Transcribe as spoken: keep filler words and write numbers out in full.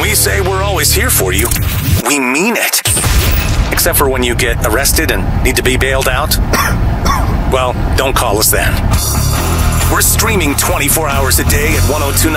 we say we're always here for you, we mean it. Except for when you get arrested and need to be bailed out. Well, don't call us then. We're streaming twenty-four hours a day at ten twenty-nine